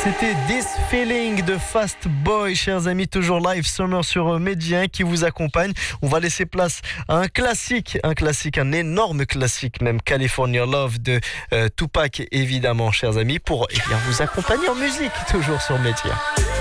C'était This Feeling de Fast Boy, chers amis, toujours live Summer sur Média qui vous accompagne. On va laisser place à un classique, un énorme classique même, California Love de Tupac, évidemment, chers amis, pour vous accompagner en musique, toujours sur Média.